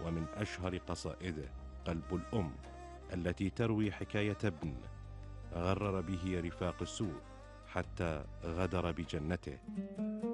ومن أشهر قصائده قلب الأم، التي تروي حكاية ابن غرر به رفاق السوء حتى غدر بجنته.